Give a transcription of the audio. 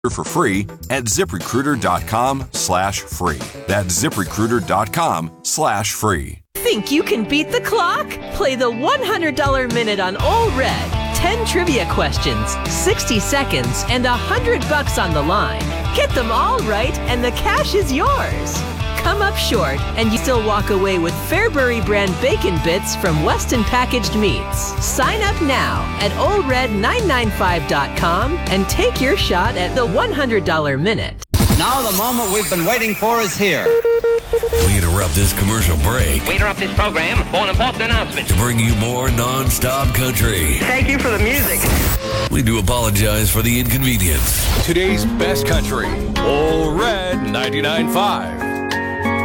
for free at ZipRecruiter.com/free. That's ZipRecruiter.com/free. Think you can beat the clock? Play the $100 Minute on Ole Red. 10 trivia questions, 60 seconds, and $100 on the line. Get them all right, and the cash is yours. Come up short, and you still walk away with Fairbury brand bacon bits from Weston Packaged Meats. Sign up now at OleRed995.com and take your shot at the $100 Minute. Now the moment we've been waiting for is here. We interrupt this commercial break. We interrupt this program for an important announcement. To bring you more non-stop country. Thank you for the music. We do apologize for the inconvenience. Today's best country, Ole Red 99.5.